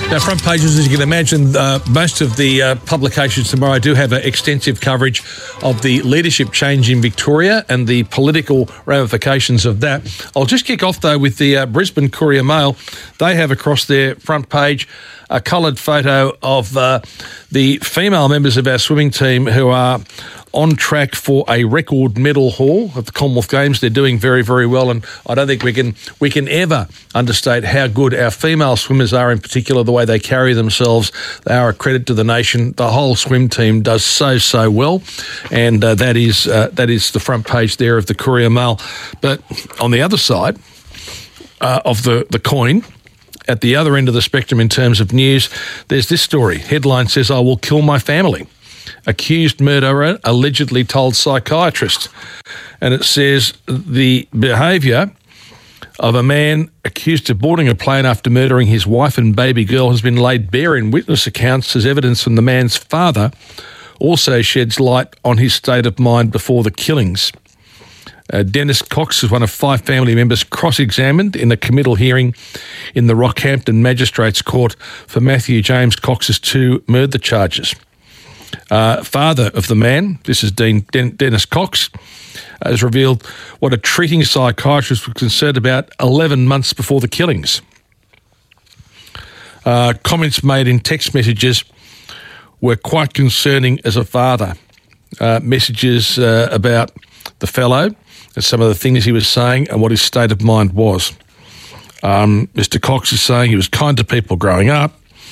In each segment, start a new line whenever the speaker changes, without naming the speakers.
Now, front pages, as you can imagine, most of the publications tomorrow do have extensive coverage of the leadership change in Victoria and the political ramifications of that. I'll just kick off, though, with the Brisbane Courier Mail. They have across their front page a coloured photo of the female members of our swimming team who are on track for a record medal haul at the Commonwealth Games. They're doing very, very well, and I don't think we can ever understate how good our female swimmers are, in particular, the way they carry themselves. They are a credit to the nation. The whole swim team does so well, and that is the front page there of the Courier Mail. But on the other side of the coin, at the other end of the spectrum in terms of news, there's this story. Headline says, "I will kill my family. Accused murderer allegedly told psychiatrist." And it says the behaviour of a man accused of boarding a plane after murdering his wife and baby girl has been laid bare in witness accounts as evidence from the man's father also sheds light on his state of mind before the killings. Dennis Cox is one of 5 family members cross-examined in a committal hearing in the Rockhampton Magistrates Court for Matthew James Cox's 2 murder charges. Father of the man, this is Dennis Cox, has revealed what a treating psychiatrist was concerned about 11 months before the killings. Comments made in text messages were quite concerning as a father. Messages about the fellow and some of the things he was saying and what his state of mind was. Mr. Cox is saying he was kind to people growing up.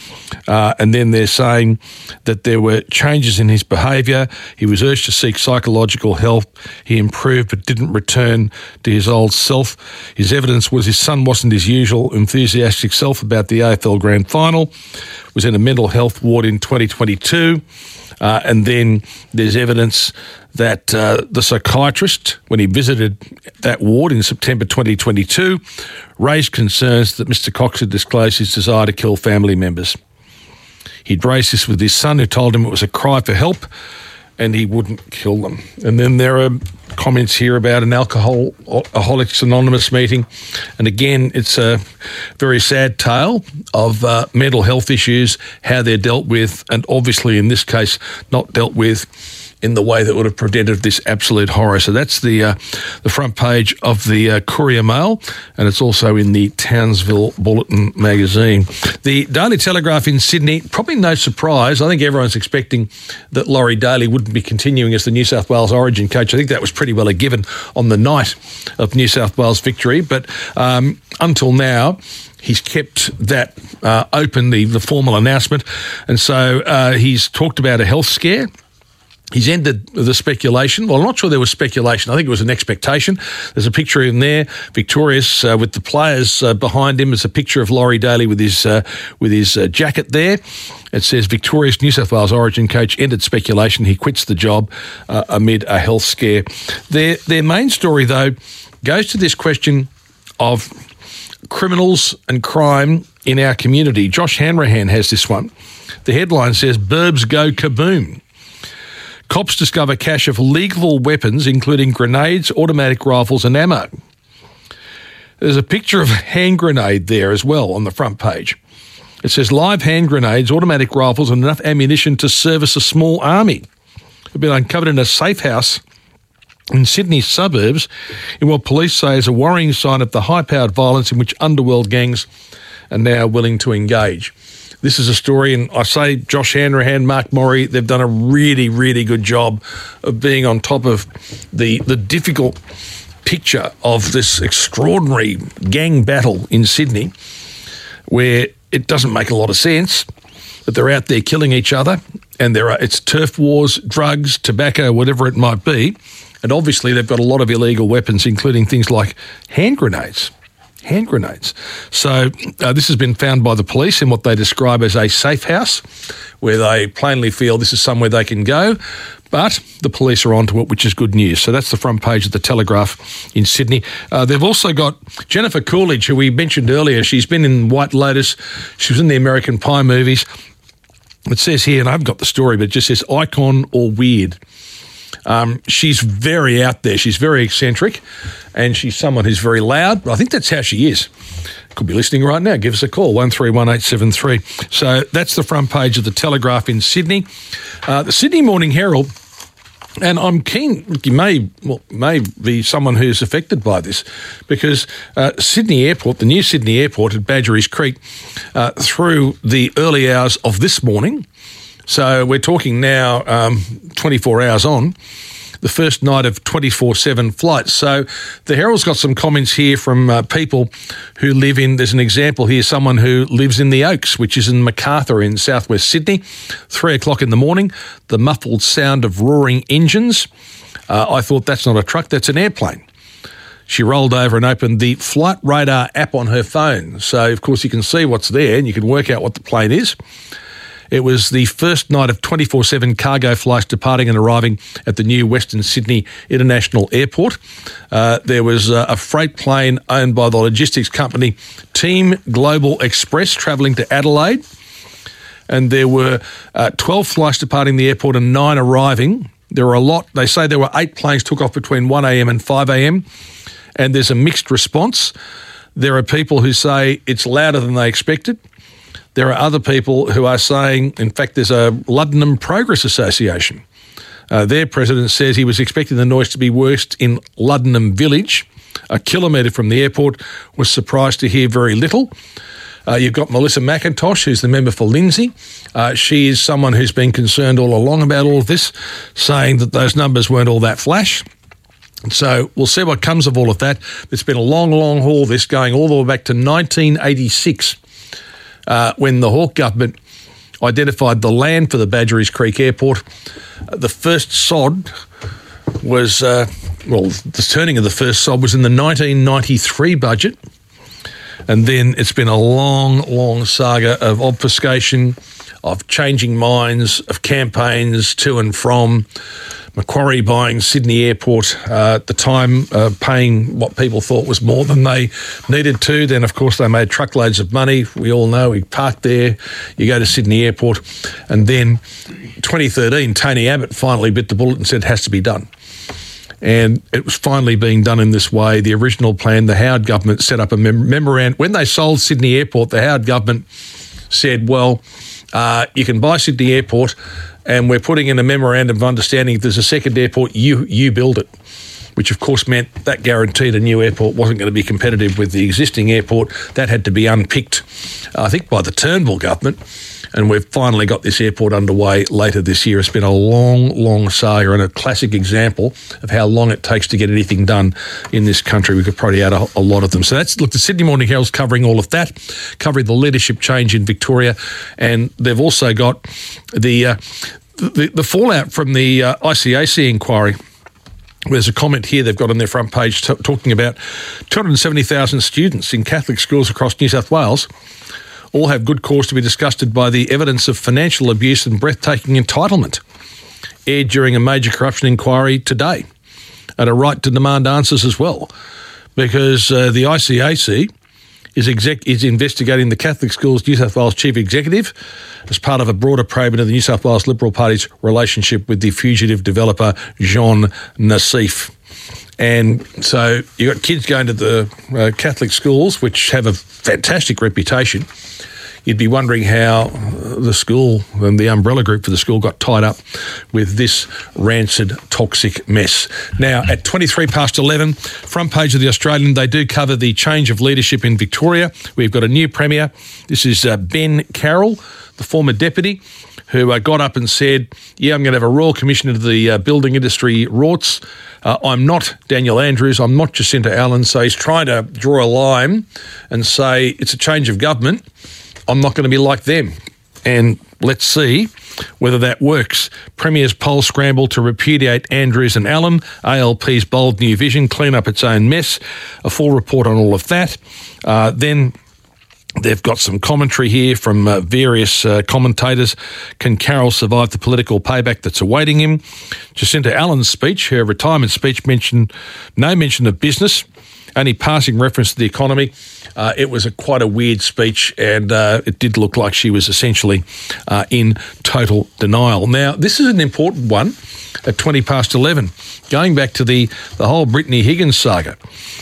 And then they're saying that there were changes in his behaviour. He was urged to seek psychological help. He improved but didn't return to his old self. His evidence was his son wasn't his usual enthusiastic self about the AFL Grand Final, was in a mental health ward in 2022. And then there's evidence that the psychiatrist, when he visited that ward in September 2022, raised concerns that Mr. Cox had disclosed his desire to kill family members. He'd raised this with his son, who told him it was a cry for help and he wouldn't kill them. And then there are comments here about an Alcoholics Anonymous meeting. And again, it's a very sad tale of mental health issues, how they're dealt with, and obviously in this case not dealt with in the way that would have prevented this absolute horror. So that's the front page of the Courier Mail, and it's also in the Townsville Bulletin magazine. The Daily Telegraph in Sydney, probably no surprise. I think everyone's expecting that Laurie Daly wouldn't be continuing as the New South Wales Origin coach. I think that was pretty well a given on the night of New South Wales victory. But until now, he's kept that open, the formal announcement. And so he's talked about a health scare. He's ended the speculation. Well, I'm not sure there was speculation. I think it was an expectation. There's a picture in there, victorious, with the players behind him. There's a picture of Laurie Daly with his jacket there. It says, victorious New South Wales Origin coach ended speculation. He quits the job amid a health scare. Their main story, though, goes to this question of criminals and crime in our community. Josh Hanrahan has this one. The headline says, Burbs go kaboom. Cops discover cache of lethal weapons, including grenades, automatic rifles and ammo. There's a picture of a hand grenade there as well on the front page. It says live hand grenades, automatic rifles and enough ammunition to service a small army. Have been uncovered in a safe house in Sydney's suburbs in what police say is a worrying sign of the high-powered violence in which underworld gangs are now willing to engage. This is a story, and I say Josh Hanrahan, Mark Morey, they've done a really, really good job of being on top of the difficult picture of this extraordinary gang battle in Sydney where it doesn't make a lot of sense, but they're out there killing each other, and it's turf wars, drugs, tobacco, whatever it might be, and obviously they've got a lot of illegal weapons, including things like hand grenades. So this has been found by the police in what they describe as a safe house, where they plainly feel this is somewhere they can go, but the police are onto it, which is good news. So that's the front page of the Telegraph in Sydney. They've also got Jennifer Coolidge, who we mentioned earlier. She's been in White Lotus. She was in the American Pie movies. It says here, and I haven't got the story, but it just says icon or weird. She's very out there. She's very eccentric, and she's someone who's very loud. But I think that's how she is. could be listening right now. Give us a call, 131873. So that's the front page of the Telegraph in Sydney. The Sydney Morning Herald, and I'm keen, you may be someone who's affected by this, because Sydney Airport, the new Sydney Airport at Badgerys Creek, through the early hours of this morning, so we're talking now 24 hours on, the first night of 24/7 flights. So the Herald's got some comments here from people who live in, there's an example here, someone who lives in the Oaks, which is in Macarthur in southwest Sydney, 3 o'clock in the morning, the muffled sound of roaring engines. I thought, that's not a truck, that's an airplane. She rolled over and opened the Flight Radar app on her phone. So, of course, you can see what's there and you can work out what the plane is. It was the first night of 24/7 cargo flights departing and arriving at the new Western Sydney International Airport. There was a freight plane owned by the logistics company Team Global Express travelling to Adelaide. And there were 12 flights departing the airport and 9 arriving. There were a lot. They say there were 8 planes took off between 1 a.m. and 5 a.m. And there's a mixed response. There are people who say it's louder than they expected. There are other people who are saying, in fact, there's a Luddenham Progress Association. Their president says he was expecting the noise to be worst in Luddenham Village, a kilometre from the airport, was surprised to hear very little. You've got Melissa McIntosh, who's the member for Lindsay. She is someone who's been concerned all along about all of this, saying that those numbers weren't all that flash. So we'll see what comes of all of that. It's been a long, long haul, this going all the way back to 1986. When the Hawke government identified the land for the Badgerys Creek Airport. The first sod was, the turning of the first sod was in the 1993 budget. And then it's been a long, long saga of obfuscation, of changing minds, of campaigns to and from. Macquarie buying Sydney Airport at the time, paying what people thought was more than they needed to. Then, of course, they made truckloads of money. We all know we parked there. You go to Sydney Airport. And then 2013, Tony Abbott finally bit the bullet and said it has to be done. And it was finally being done in this way. The original plan, the Howard government set up a memorandum. When they sold Sydney Airport, the Howard government said, well, you can buy Sydney Airport and we're putting in a memorandum of understanding if there's a second airport, you build it, which of course meant that guaranteed a new airport wasn't going to be competitive with the existing airport. That had to be unpicked, I think, by the Turnbull government. And we've finally got this airport underway later this year. It's been a long, long saga and a classic example of how long it takes to get anything done in this country. We could probably add a lot of them. So that's, look, the Sydney Morning Herald's covering all of that, covering the leadership change in Victoria. And they've also got the fallout from the ICAC inquiry. There's a comment here they've got on their front page talking about 270,000 students in Catholic schools across New South Wales all have good cause to be disgusted by the evidence of financial abuse and breathtaking entitlement, aired during a major corruption inquiry today, and a right to demand answers as well, because the ICAC is investigating the Catholic Schools New South Wales Chief Executive as part of a broader probe into the New South Wales Liberal Party's relationship with the fugitive developer Jean Nassif. And so you've got kids going to the Catholic schools, which have a fantastic reputation. You'd be wondering how the school and the umbrella group for the school got tied up with this rancid, toxic mess. Now, at 23 past 11, front page of The Australian, they do cover the change of leadership in Victoria. We've got a new Premier. This is Ben Carroll, the former deputy, who got up and said, I'm going to have a Royal Commission into the building industry rorts. I'm not Daniel Andrews. I'm not Jacinta Allen. So he's trying to draw a line and say it's a change of government. I'm not going to be like them. And let's see whether that works. Premier's poll scramble to repudiate Andrews and Allen. ALP's bold new vision, clean up its own mess. A full report on all of that. Then they've got some commentary here from various commentators. Can Carroll survive the political payback that's awaiting him? Jacinta Allen's speech, her retirement speech, mentioned no mention of business, only passing reference to the economy. It was quite a weird speech, and it did look like she was essentially in total denial. Now, this is an important one at 20 past 11, going back to the whole Brittany Higgins saga.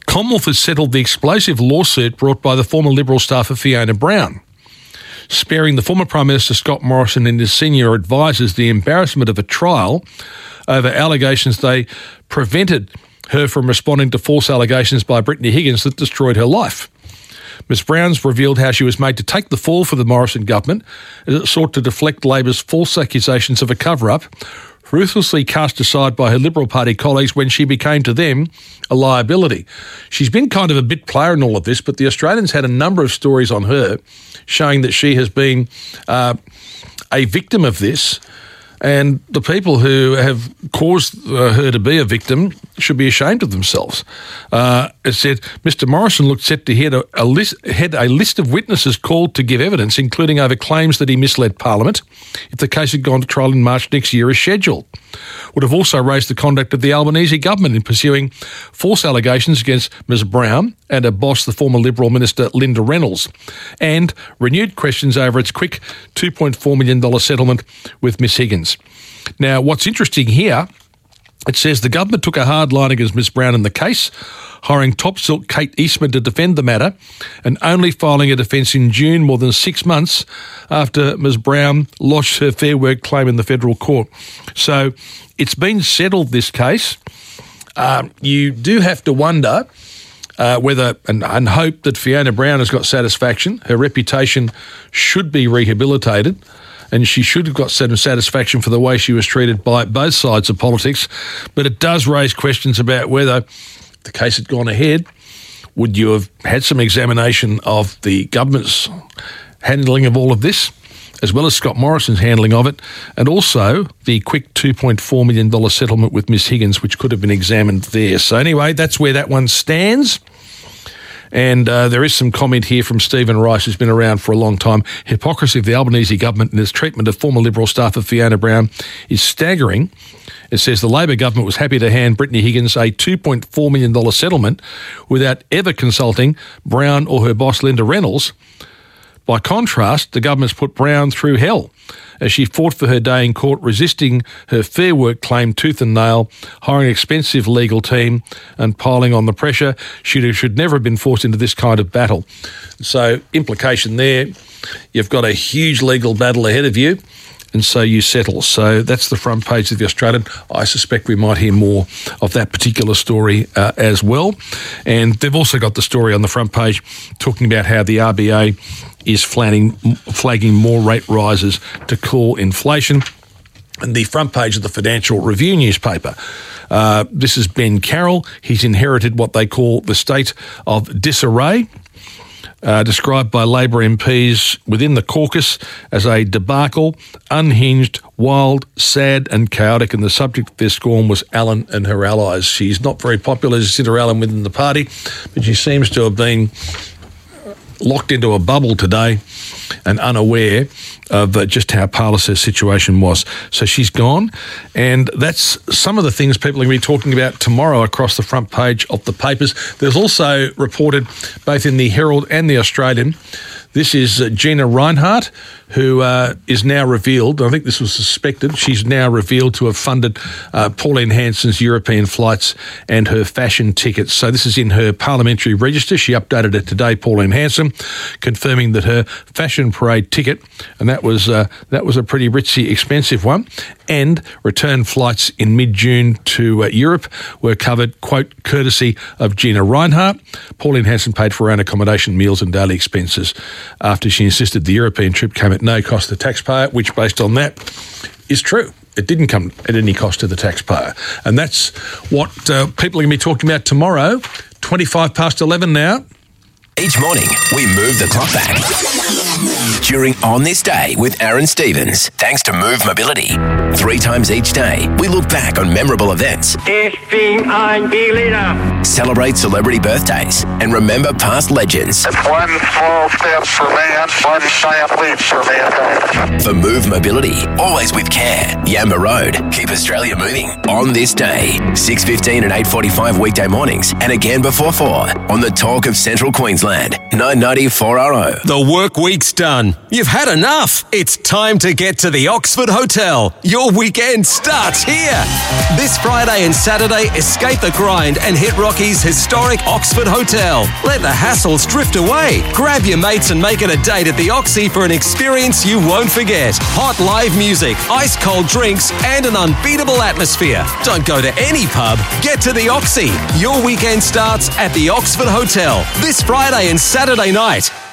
Commonwealth has settled the explosive lawsuit brought by the former Liberal staffer Fiona Brown, sparing the former Prime Minister Scott Morrison and his senior advisers the embarrassment of a trial over allegations they prevented her from responding to false allegations by Brittany Higgins that destroyed her life. Ms Brown's revealed how she was made to take the fall for the Morrison government as it sought to deflect Labor's false accusations of a cover-up, ruthlessly cast aside by her Liberal Party colleagues when she became to them a liability. She's been kind of a bit player in all of this, but the Australians had a number of stories on her showing that she has been a victim of this, and the people who have caused her to be a victim should be ashamed of themselves. It said, Mr Morrison looked set to head a list of witnesses called to give evidence, including over claims that he misled Parliament if the case had gone to trial in March next year as scheduled. Would have also raised the conduct of the Albanese government in pursuing false allegations against Ms Brown and her boss, the former Liberal Minister Linda Reynolds, and renewed questions over its quick $2.4 million settlement with Ms Higgins. Now, what's interesting here, it says the government took a hard line against Ms Brown in the case, hiring top silk Kate Eastman to defend the matter and only filing a defence in June, more than 6 months after Ms Brown lodged her Fair Work claim in the federal court. So it's been settled, this case. You do have to wonder whether and hope that Fiona Brown has got satisfaction. Her reputation should be rehabilitated, and she should have got some satisfaction for the way she was treated by both sides of politics. But it does raise questions about whether the case had gone ahead. Would you have had some examination of the government's handling of all of this, as well as Scott Morrison's handling of it, and also the quick $2.4 million settlement with Ms Higgins, which could have been examined there. So anyway, that's where that one stands. And there is some comment here from Stephen Rice, who's been around for a long time. Hypocrisy of the Albanese government in its treatment of former Liberal staffer Fiona Brown is staggering. It says the Labor government was happy to hand Brittany Higgins a $2.4 million settlement without ever consulting Brown or her boss Linda Reynolds. By contrast, the government's put Brown through hell as she fought for her day in court, resisting her Fair Work claim tooth and nail, hiring an expensive legal team and piling on the pressure. She should never have been forced into this kind of battle. So, implication there, you've got a huge legal battle ahead of you, and so you settle. So that's the front page of The Australian. I suspect we might hear more of that particular story as well. And they've also got the story on the front page talking about how the RBA is flagging more rate rises to cool inflation. And the front page of the Financial Review newspaper. This is Ben Carroll. He's inherited what they call the state of disarray, described by Labor MPs within the caucus as a debacle, unhinged, wild, sad and chaotic, and the subject of their scorn was Allen and her allies. She's not very popular, Jacinta Allen, within the party, but she seems to have been locked into a bubble today and unaware of just how powerless her situation was. So she's gone, and that's some of the things people are going to be talking about tomorrow across the front page of the papers. There's also reported both in the Herald and the Australian. This is Gina Rinehart, who is now revealed, I think this was suspected, she's now revealed to have funded Pauline Hanson's European flights and her fashion tickets. So this is in her parliamentary register. She updated it today, Pauline Hanson, confirming that her fashion parade ticket, and that was a pretty ritzy, expensive one, and return flights in mid-June to Europe were covered, quote, courtesy of Gina Rinehart. Pauline Hanson paid for her own accommodation, meals and daily expenses after she insisted the European trip came at no cost to the taxpayer, which, based on that, is true. It didn't come at any cost to the taxpayer. And that's what people are going to be talking about tomorrow, 11:25 now.
Each morning, we move the clock back. During On This Day with Aaron Stevens, thanks to Move Mobility. 3 times each day, we look back on memorable events, celebrate celebrity birthdays, and remember past legends.
It's one small step for man, one giant leap for mankind.
For Move Mobility, always with care. Yamba Road, keep Australia moving. On This Day, 6:15 and 8:45 weekday mornings, and again before 4 on the Talk of Central Queensland, 990 4RO.
The work week's done. You've had enough. It's time to get to the Oxford Hotel. Your weekend starts here. This Friday and Saturday, escape the grind and hit rock Rocky's historic Oxford Hotel. Let the hassles drift away. Grab your mates and make it a date at the Oxy for an experience you won't forget. Hot live music, ice cold drinks, and an unbeatable atmosphere. Don't go to any pub. Get to the Oxy. Your weekend starts at the Oxford Hotel this Friday and Saturday night.